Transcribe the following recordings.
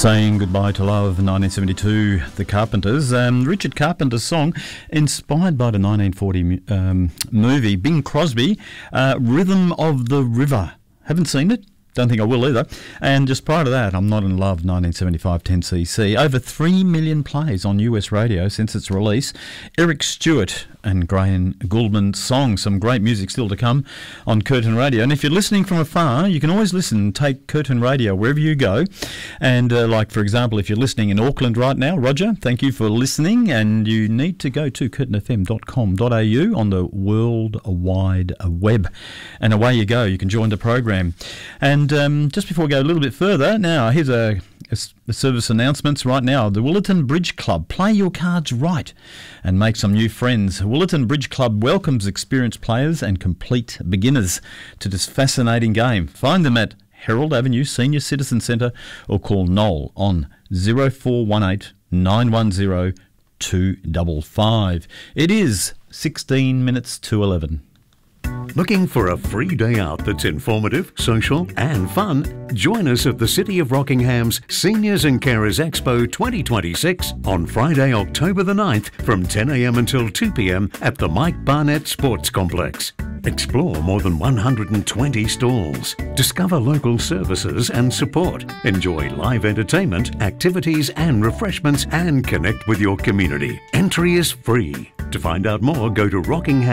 Saying Goodbye to Love, 1972, The Carpenters. Richard Carpenter's song, inspired by the 1940 movie Bing Crosby, Rhythm of the River. Haven't seen it? Don't think I will either. And just prior to that, I'm Not in Love, 1975, 10cc. Over 3 million plays on US radio since its release. Eric Stewart and Graham Gouldman's song. Some great music still to come on Curtin Radio. And if you're listening from afar, you can always listen, take Curtin Radio wherever you go. And like, for example, if you're listening in Auckland right now, Roger, thank you for listening. And you need to go to curtinfm.com.au on the World Wide Web. And away you go. You can join the program. And just before we go a little bit further, now here's a service announcements right now. The Willetton Bridge Club. Play your cards right and make some new friends. Willetton Bridge Club welcomes experienced players and complete beginners to this fascinating game. Find them at Herald Avenue Senior Citizen Centre or call Noel on 0418 910 255. It is 16 minutes to 11. Looking for a free day out that's informative, social and fun? Join us at the City of Rockingham's Seniors and Carers Expo 2026 on Friday, October the 9th from 10 a.m. until 2 p.m. at the Mike Barnett Sports Complex. Explore more than 120 stalls. Discover local services and support. Enjoy live entertainment, activities and refreshments and connect with your community. Entry is free. To find out more, go to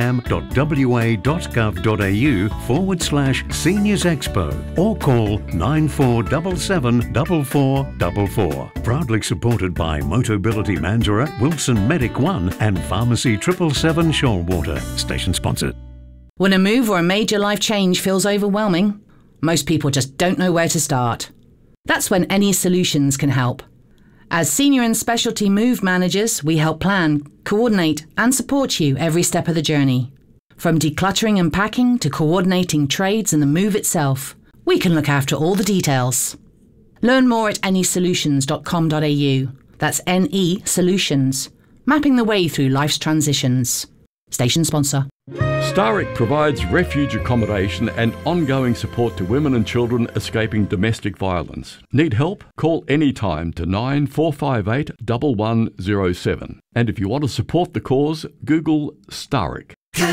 rockingham.wa.gov.au/Seniors Expo or call 9477 4444. Proudly supported by Motability Mandurah, Wilson Medic One and Pharmacy 777 Shoalwater. Station sponsored. When a move or a major life change feels overwhelming, most people just don't know where to start. That's when Any Solutions can help. As senior and specialty move managers, we help plan, coordinate and support you every step of the journey. From decluttering and packing to coordinating trades and the move itself, we can look after all the details. Learn more at anysolutions.com.au. That's NE Solutions, mapping the way through life's transitions. Station sponsor. Starrick provides refuge accommodation and ongoing support to women and children escaping domestic violence. Need help? Call anytime to 9458 1107. And if you want to support the cause, Google Starrick.